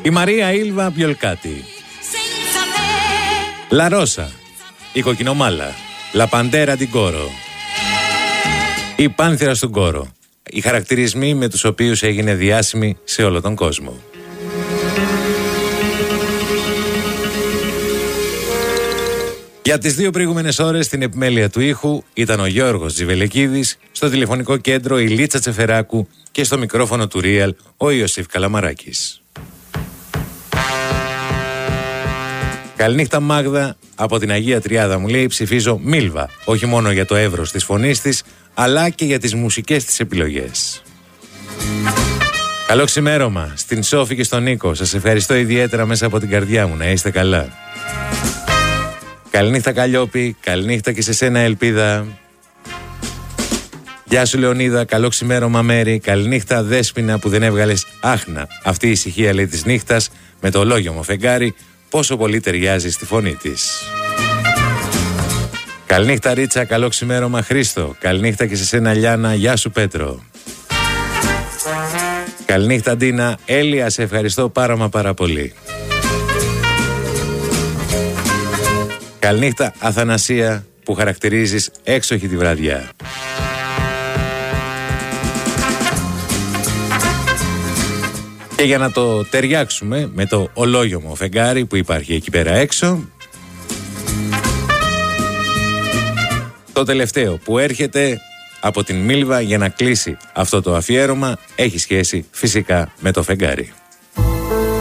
Η Μαρία Ήλβα Μπιολκάτη. Λα Ρώσα, η Κοκκινομάλα, Λα Παντέρα την Κόρο, η Πάνθυρα στον Κόρο. Οι χαρακτηρισμοί με τους οποίους έγινε διάσημη σε όλο τον κόσμο. Για τις 2 προηγούμενες ώρες στην επιμέλεια του ήχου ήταν ο Γιώργος Τζιβελεκίδης, στο τηλεφωνικό κέντρο η Λίτσα Τσεφεράκου και στο μικρόφωνο του Real ο Ιωσήφ Καλαμαράκης. Καληνύχτα Μάγδα, από την Αγία Τριάδα μου λέει, ψηφίζω Μίλβα, όχι μόνο για το εύρος της φωνής της, αλλά και για τις μουσικές της επιλογές. Καλό ξημέρωμα στην Σόφη και στον Νίκο, σας ευχαριστώ ιδιαίτερα μέσα από την καρδιά μου, να είστε καλά. Καληνύχτα Καλλιόπη, καληνύχτα και σε σένα Ελπίδα. Γεια σου Λεωνίδα, καλό ξημέρωμα Μέρη, καληνύχτα Δέσποινα που δεν έβγαλες άχνα. Αυτή η ησυχία λέει της νύχτας με το ολόγιο μου φεγγάρι, πόσο πολύ ταιριάζει στη φωνή της. Καληνύχτα Ρίτσα, καλό ξημέρωμα Χρήστο, καληνύχτα και σε σένα Λιάνα, γεια σου Πέτρο. Καληνύχτα Ντίνα, Έλια σε ευχαριστώ πάρα πολύ. Καληνύχτα Αθανασία που χαρακτηρίζεις έξοχη τη βραδιά. Και για να το ταιριάξουμε με το ολόγιο μου φεγγάρι που υπάρχει εκεί πέρα έξω, το τελευταίο που έρχεται από την Μίλβα για να κλείσει αυτό το αφιέρωμα έχει σχέση φυσικά με το φεγγάρι.